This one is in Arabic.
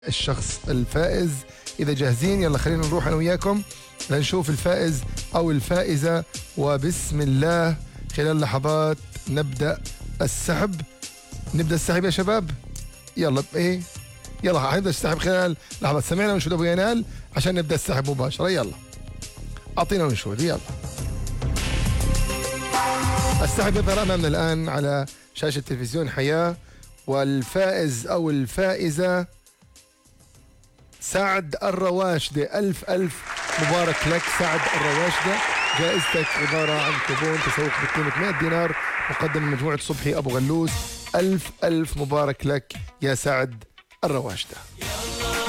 الشخص الفائز. إذا جاهزين يلا خلينا نروح أنا وياكم لنشوف الفائز أو الفائزة، وبسم الله خلال لحظات نبدأ السحب. نبدأ السحب يا شباب، يلا يلا حنبدأ السحب خلال لحظات. سمعنا ونشود أبو ينال عشان نبدأ السحب مباشرة. يلا أعطينا ونشود. يلا السحب يظهر أمامنا الآن على شاشة تلفزيون حياة، والفائز أو الفائزة سعد الرواشدة. ألف مبارك لك سعد الرواشدة. جائزتك عبارة عن كوبون تسوق بقيمة 100 دينار مقدم من مجموعة صبحي أبو غلوس. ألف مبارك لك يا سعد الرواشدة.